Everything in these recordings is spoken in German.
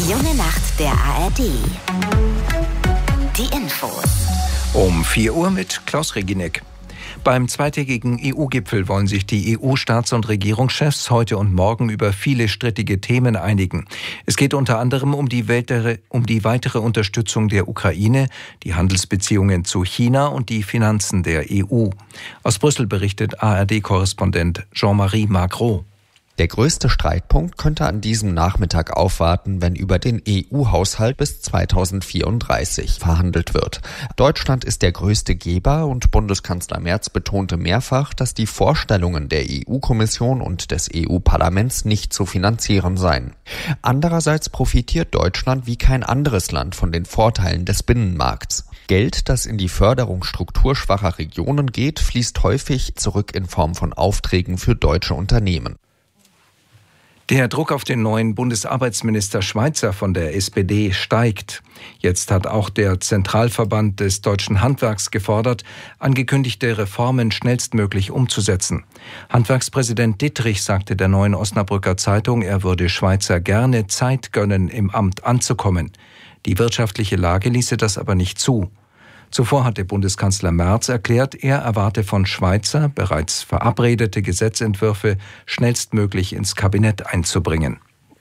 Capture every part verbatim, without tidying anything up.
Die junge Nacht der A R D. Die Infos. Um vier Uhr mit Klaus Reginek. Beim zweitägigen E U-Gipfel wollen sich die E U-Staats- und Regierungschefs heute und morgen über viele strittige Themen einigen. Es geht unter anderem um die, weitere, um die weitere Unterstützung der Ukraine, die Handelsbeziehungen zu China und die Finanzen der E U. Aus Brüssel berichtet A R D-Korrespondent Jean-Marie Magro. Der größte Streitpunkt könnte an diesem Nachmittag aufwarten, wenn über den E U-Haushalt bis zweitausendvierunddreißig verhandelt wird. Deutschland ist der größte Geber und Bundeskanzler Merz betonte mehrfach, dass die Vorstellungen der E U-Kommission und des E U-Parlaments nicht zu finanzieren seien. Andererseits profitiert Deutschland wie kein anderes Land von den Vorteilen des Binnenmarkts. Geld, das in die Förderung strukturschwacher Regionen geht, fließt häufig zurück in Form von Aufträgen für deutsche Unternehmen. Der Druck auf den neuen Bundesarbeitsminister Schweizer von der S P D steigt. Jetzt hat auch der Zentralverband des deutschen Handwerks gefordert, angekündigte Reformen schnellstmöglich umzusetzen. Handwerkspräsident Dittrich sagte der Neuen Osnabrücker Zeitung, er würde Schweizer gerne Zeit gönnen, im Amt anzukommen. Die wirtschaftliche Lage ließe das aber nicht zu. Zuvor hatte Bundeskanzler Merz erklärt, er erwarte von Schweizer bereits verabredete Gesetzentwürfe schnellstmöglich ins Kabinett einzubringen.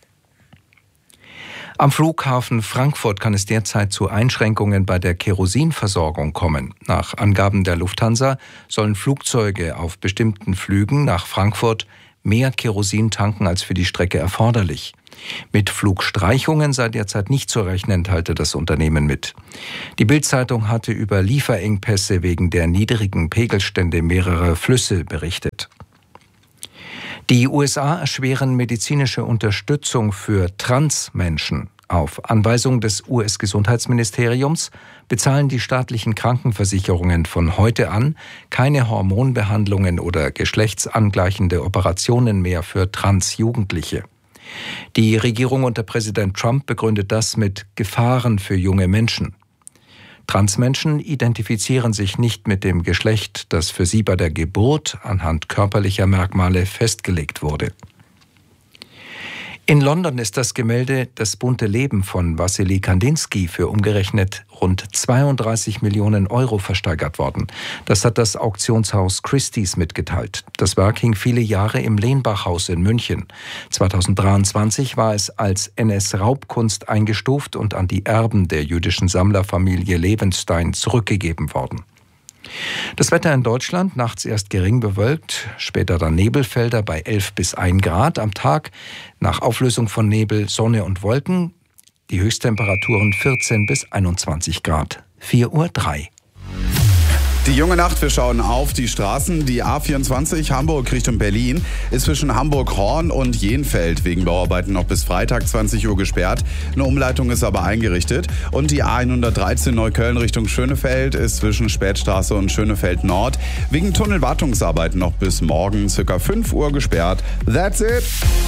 Am Flughafen Frankfurt kann es derzeit zu Einschränkungen bei der Kerosinversorgung kommen. Nach Angaben der Lufthansa sollen Flugzeuge auf bestimmten Flügen nach Frankfurt mehr Kerosin tanken als für die Strecke erforderlich. Mit Flugstreichungen sei derzeit nicht zu rechnen, teilte das Unternehmen mit. Die Bild-Zeitung hatte über Lieferengpässe wegen der niedrigen Pegelstände mehrerer Flüsse berichtet. Die U S A erschweren medizinische Unterstützung für Transmenschen. Auf Anweisung des U S-Gesundheitsministeriums bezahlen die staatlichen Krankenversicherungen von heute an keine Hormonbehandlungen oder geschlechtsangleichende Operationen mehr für Transjugendliche. Die Regierung unter Präsident Trump begründet das mit Gefahren für junge Menschen. Transmenschen identifizieren sich nicht mit dem Geschlecht, das für sie bei der Geburt anhand körperlicher Merkmale festgelegt wurde. In London ist das Gemälde Das bunte Leben von Wassily Kandinsky für umgerechnet rund zweiunddreißig Millionen Euro versteigert worden. Das hat das Auktionshaus Christie's mitgeteilt. Das Werk hing viele Jahre im Lehnbachhaus in München. zweitausenddreiundzwanzig war es als N S-Raubkunst eingestuft und an die Erben der jüdischen Sammlerfamilie Levenstein zurückgegeben worden. Das Wetter in Deutschland, nachts erst gering bewölkt, später dann Nebelfelder bei elf bis ein Grad. Am Tag nach Auflösung von Nebel, Sonne und Wolken, die Höchsttemperaturen vierzehn bis einundzwanzig Grad. vier Uhr drei. Die junge Nacht, wir schauen auf die Straßen. Die A vierundzwanzig Hamburg Richtung Berlin ist zwischen Hamburg-Horn und Jenfeld wegen Bauarbeiten noch bis Freitag zwanzig Uhr gesperrt. Eine Umleitung ist aber eingerichtet. Und die A hundertdreizehn Neukölln Richtung Schönefeld ist zwischen Spätstraße und Schönefeld Nord wegen Tunnelwartungsarbeiten noch bis morgen ca. fünf Uhr gesperrt. That's it!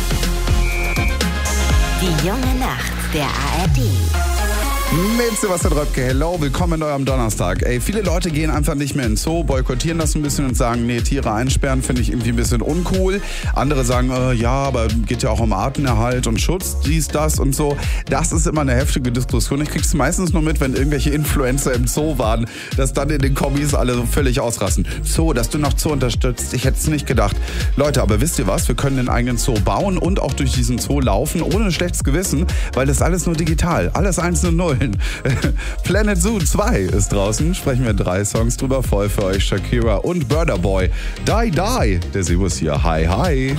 Die junge Nacht der A R D. Mit Sebastian Röpke, hello, willkommen in eurem Donnerstag. Ey, viele Leute gehen einfach nicht mehr in den Zoo, boykottieren das ein bisschen und sagen, nee, Tiere einsperren finde ich irgendwie ein bisschen uncool. Andere sagen, äh, ja, aber geht ja auch um Artenerhalt und Schutz, dies, das und so. Das ist immer eine heftige Diskussion. Ich krieg's meistens nur mit, wenn irgendwelche Influencer im Zoo waren, dass dann in den Kommis alle so völlig ausrasten. Zoo, dass du noch Zoo unterstützt, ich hätte es nicht gedacht. Leute, aber wisst ihr was? Wir können den eigenen Zoo bauen und auch durch diesen Zoo laufen, ohne ein schlechtes Gewissen, weil das alles nur digital, alles eins und null. Planet Zoo zwei ist draußen, sprechen wir drei Songs drüber, voll für euch Shakira und Burna Boy. Die Die, der Servus hier, hi hi.